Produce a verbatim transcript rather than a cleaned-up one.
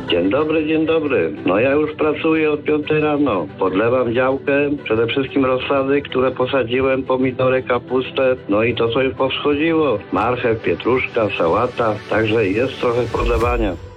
Dzień dobry, dzień dobry. No ja już pracuję od piątej rano. Podlewam działkę, przede wszystkim rozsady, które posadziłem, pomidory, kapustę, no i to, co już powschodziło. Marchew, pietruszka, sałata, także jest trochę podlewania.